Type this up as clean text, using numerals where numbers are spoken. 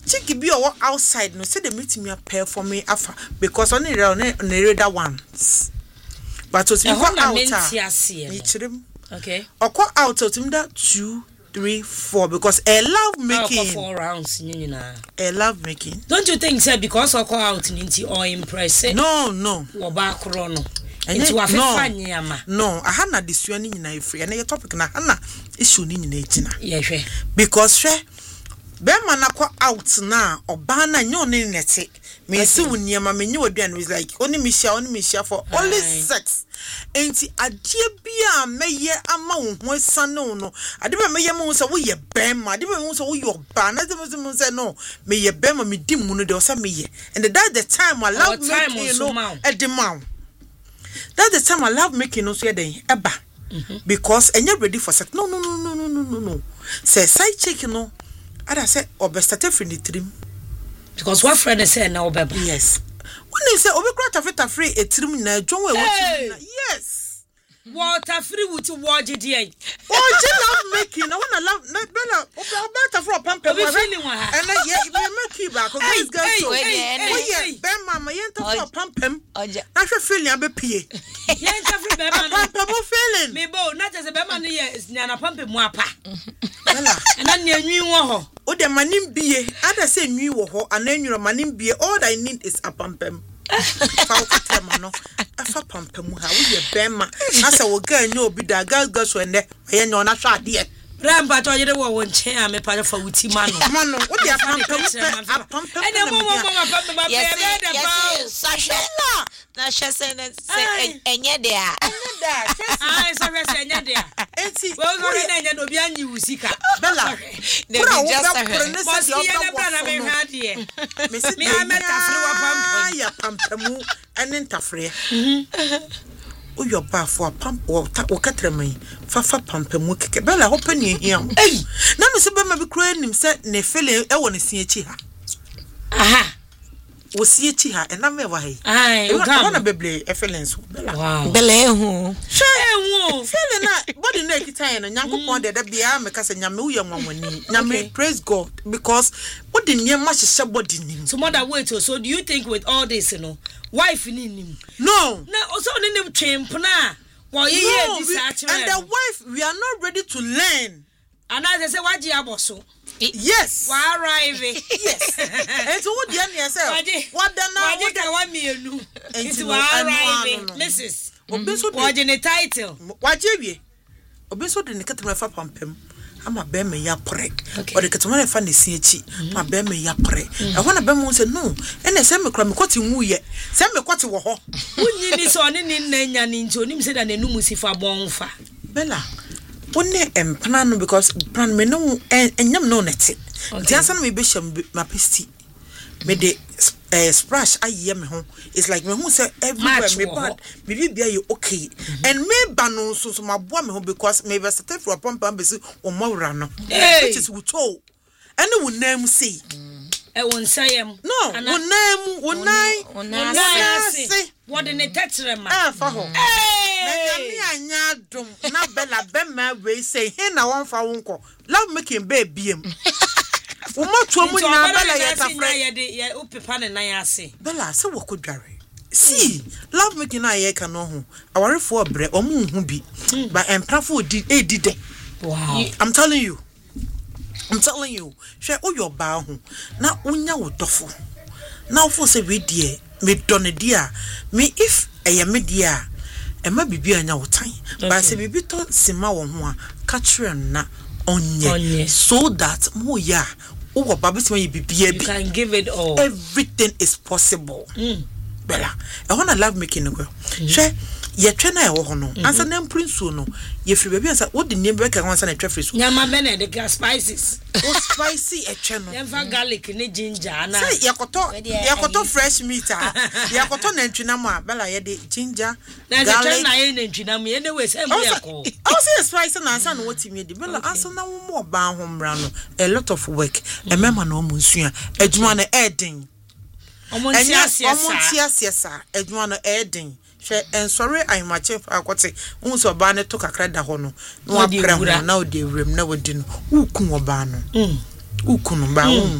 chick be outside no say they meet me pair for me afa because on the other ones but to me out okay or out to me that 2 3 4 because I love making 4 rounds I love making. Don't you think say because I call out ninti or impress no oba krono it's wa fanya no I had na disua ni nyina free and your topic na na issue ni nyina etina yeah because she be man akwa out na oba na nyo ne nete me see wuniema me nyo aduan was like only me share for only sex enti adie bia meye ama wo ho sane no ade be meye mo so wo ye bema ade be mo so wo yo ba na de mo say no me ye bema me dim mu no de o say me ye and that's the time I love making you know at the mouth that's the time I love making no so den eba because and you ready for sex no say side check no ada say obestate free trim because what friend say na obeba yes when they say obi kra free a trim na dwon we yes water free with water dey love making I want to love bella obi for pump and yeah you make keep back guys go so yeah ben mama yen to for pump him na hwe feeling abepie yen to free ben mama pump feeling me bo na just ben mama na na pump mu apa bella and na nwi wo ho o de manim bie ada say nwi wo ho ananwura manim bie all I need is a pumpem no afa pampamu ha wo ye bema asa wo ga nya obi da ga so ende ye nya ona hwa ade ramba to yede wo nche a me pa fa wuti mano wo de pampamu ene mo pampamu be de ba sashela na shese enye de a ai so shese enye de a enti wo go na enye no bi anyi wusika bella they just but ye na bra na me hwa de me ameta free wa pampamu ya pampamu ene ntafre Uyo ba for pump or katremai fafa pampamu keke bella open ye here na me se be ma bi kura nim se ne fele e woni sie chi ha aha wo sie chi ha na me wa he ai wana beble e fele nso bella wow bella ehu fele na body na kitan na nyankopon de da bia me kasa nyame uye nwanwani nyame praise God because body nie ma hye body nim so mother wait so do you think with all this wife ni nim no also ni nim twempna wo ye this actually and the wife we are not ready to learn and as say waji aboso yes wa arrive yes and so what dey na say what ka wa mienu it's wa arrive Mrs. Obeso waji ne title waji wie obeso de ne ketemra fa pampam ama be me ya pre o de ketemra fa ne siechi ma be me ya pre e hona be mo say no ene se me kra me kwoti nwuye se me kwoti wo ho unyi ni so ne na nya ni nti onim se da na num sifa bonfa bella wonne empana no because plan me no enyam no net diansa no me be sham ma pesti me de splash aye me ho it's like me who say everywhere me bad me bia you okay and me ba no so maboa me ho because me be set for pump be say o mawra no which is we told and we name say e won sayem no won name say what the tetrema fa ho na me anya dum na bella be ma we say he na won fa wonko love making babyem Umotu omu na bella yetafre ye upepa ne nan ase bella se wokodware see love making na ye ka no ho awarefo obre omu hu bi but emprafo edide wow I'm telling you hwe oyo ba ho na unya wodofo na ofo se we die me done dia me if eye me dia e ma bibi anya wotan but se bibi to sima wo ho a catch na onye so that mo ya you can give it all. Everything is possible. Bella, I want to love making a girl. She, ye trainer, answer them prince no. Ye free baby answer what the name work once and a traffic. Yama bene the gas spices. Oh, spicy a channel. Never garlic ni ginger. Say yakoto fresh meat. Yakoto nentinama. Bella ye de ginger. Garlic na ye nentinama. Anyway, say me yako. I say spice na answer no what me. Bella answer na more ban home run. A lot of work. A mema no munsua. Ejuma na edin. Omontiasiasa. Ejuma na edin. And sorry, I might have akwate unso ba ne to kakra da ho no na wa pre ho na o de wrem na wo di no ukun oba no ukun ba